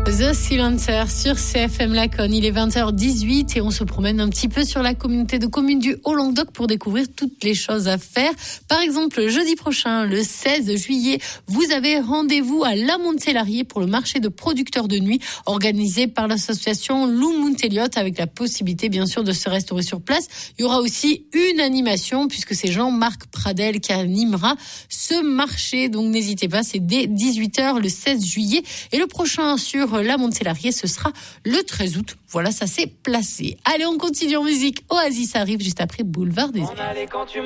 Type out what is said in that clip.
The Silencer sur CFM Laconne. Il est 20h18 et on se promène un petit peu sur la communauté de communes du Haut-Languedoc pour découvrir toutes les choses à faire. Par exemple, jeudi prochain, le 16 juillet, vous avez rendez-vous à La Montellarié pour le marché de producteurs de nuit organisé par l'association Lou Monteliot avec la possibilité bien sûr de se restaurer sur place. Il y aura aussi une animation puisque c'est Jean-Marc Pradel qui animera ce marché. Donc n'hésitez pas, c'est dès 18h le 16 juillet. Et le prochain sur La Montellarié, ce sera le 13 août. Voilà, ça s'est placé. Allez, on continue en musique. Oasis arrive juste après Boulevard des Airs.